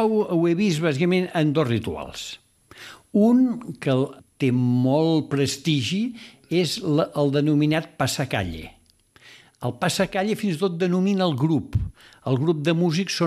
ho he vist bàsicament en dos rituals. Un que té molt prestigi és el denominat passacalle. El passacalle fins i tot denomina el grup. El grup de músics són